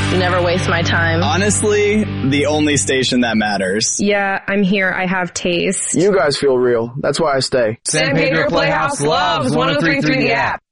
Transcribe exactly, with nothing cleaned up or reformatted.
Never waste my time. Honestly, the only station that matters. Yeah, I'm here. I have taste. You guys feel real. That's why I stay. San Pedro Playhouse loves one oh three point three The App.